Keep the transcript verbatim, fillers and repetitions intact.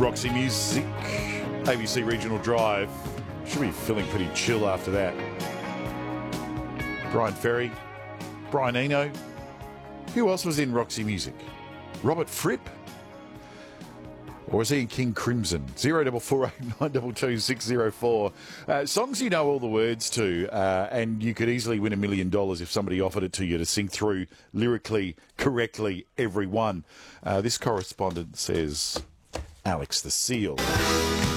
Roxy Music, A B C Regional Drive. Should be feeling pretty chill after that. Brian Ferry, Brian Eno. Who else was in Roxy Music? Robert Fripp? Or was he in King Crimson? zero four four eight nine two two six zero four. Uh, songs you know all the words to, uh, and you could easily win a million dollars if somebody offered it to you to sing through lyrically, correctly, every one. Uh, this correspondent says, Alex the Seal.